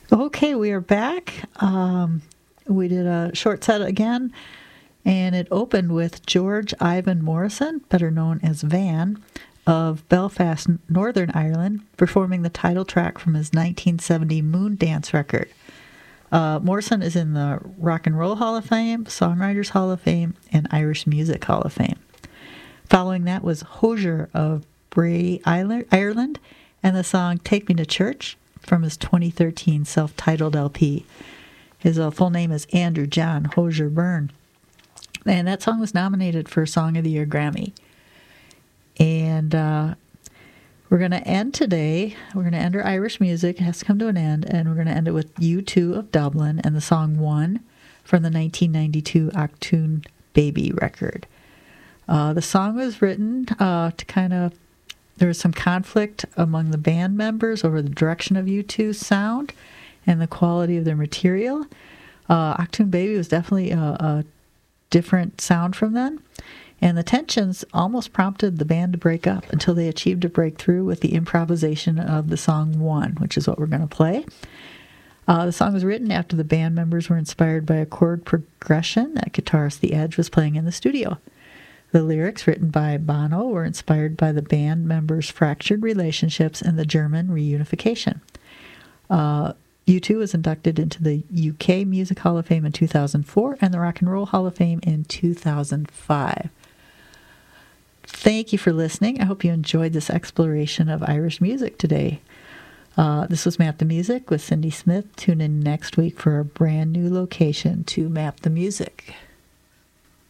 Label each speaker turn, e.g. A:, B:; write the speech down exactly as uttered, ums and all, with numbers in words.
A: Okay, we are back. Um, we did a short set again, and it opened with George Ivan Morrison, better known as Van, of Belfast, Northern Ireland, performing the title track from his nineteen seventy Moondance record. Uh, Morrison is in the Rock and Roll Hall of Fame, Songwriters Hall of Fame, and Irish Music Hall of Fame. Following that was Hozier of Bray, Ireland, and the song Take Me to Church from his twenty thirteen self-titled L P. His uh, full name is Andrew John Hozier Byrne. And that song was nominated for Song of the Year Grammy. And uh, we're going to end today. We're going to end our Irish music. It has to come to an end. And we're going to end it with U two of Dublin and the song One from the nineteen ninety-two Achtung Baby record. Uh, the song was written uh, to kind of, there was some conflict among the band members over the direction of U two's sound and the quality of their material. Uh, Achtung Baby was definitely a, a different sound from them, and the tensions almost prompted the band to break up until they achieved a breakthrough with the improvisation of the song One, which is what we're going to play. Uh, the song was written after the band members were inspired by a chord progression that guitarist The Edge was playing in the studio. The lyrics, written by Bono, were inspired by the band members' fractured relationships and the German reunification. Uh, U two was inducted into the U K Music Hall of Fame in two thousand four and the Rock and Roll Hall of Fame in two thousand five. Thank you for listening. I hope you enjoyed this exploration of Irish music today. Uh, this was Map the Music with Cindy Smith. Tune in next week for a brand new location to Map the Music.